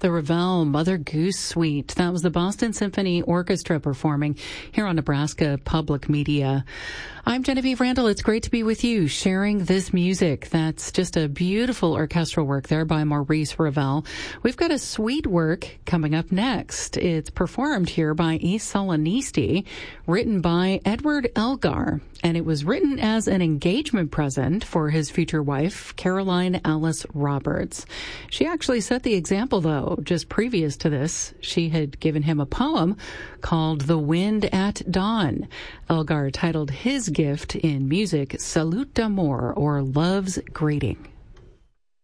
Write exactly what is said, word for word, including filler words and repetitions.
The Ravel Mother Goose Suite. That was the Boston Symphony Orchestra performing here on Nebraska Public Media. I'm Genevieve Randall. It's great to be with you, sharing this music. That's just a beautiful orchestral work there by Maurice Ravel. We've got a suite work coming up next. It's performed here by E. Solanisti, written by Edward Elgar, and it was written as an engagement present for his future wife, Caroline Alice Roberts. She actually set the example, though. Just previous to this, she had given him a poem called The Wind at Dawn. Elgar titled his gift in music Salute d'Amour, or Love's Greeting.